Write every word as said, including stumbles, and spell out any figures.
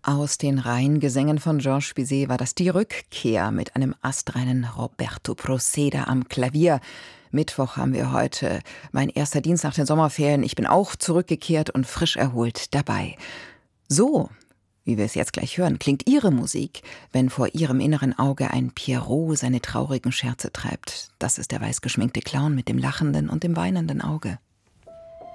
Aus den Rheingesängen von Georges Bizet war das die Rückkehr mit einem astreinen Roberto Proceda am Klavier. Mittwoch haben wir heute, mein erster Dienst nach den Sommerferien. Ich bin auch zurückgekehrt und frisch erholt dabei. So, wie wir es jetzt gleich hören, klingt Ihre Musik, wenn vor Ihrem inneren Auge ein Pierrot seine traurigen Scherze treibt. Das ist der weiß geschminkte Clown mit dem lachenden und dem weinenden Auge.